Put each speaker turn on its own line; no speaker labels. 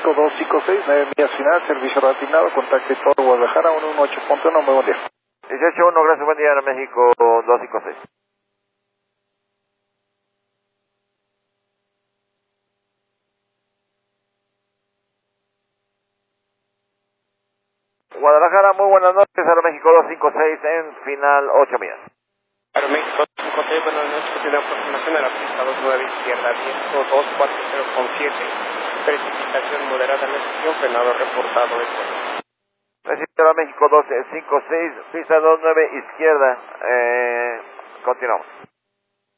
México 256, 9 millas final, servicio reasignado, contacte todo Guadalajara, 118.1, muy buen día.
18.1, gracias, buen día, Aeroméxico 256. Guadalajara, muy buenas noches, Aeroméxico 256 en final 8 millas.
Aeroméxico 256, buenas noches, de aproximación de la pista 29 izquierda, viento 240.7, precipitación moderada en la estación, frenado reportado de vuelo.
Recibe Aeroméxico 256, pista 29 izquierda, continuamos.